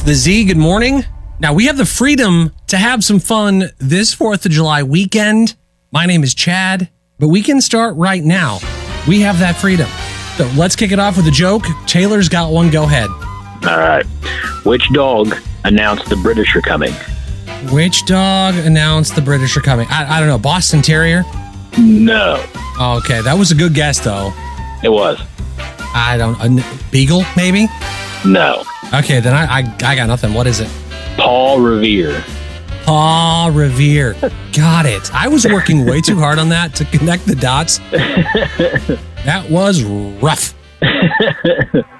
The Z, good morning. Now, we have the freedom to have some fun this 4th of July weekend. My name is Chad, but we can start right now. We have that freedom. So let's kick it off with a joke. Taylor's got one. Go ahead. All right. Which dog announced the British are coming? Which dog announced the British are coming? I don't know. Boston Terrier? No. Okay, that was a good guess, though. It was. I don't... Beagle, maybe? No. Okay, then I got nothing. What is it? Paul Revere. Paul Revere. Got it. I was working way too hard on that to connect the dots. That was rough.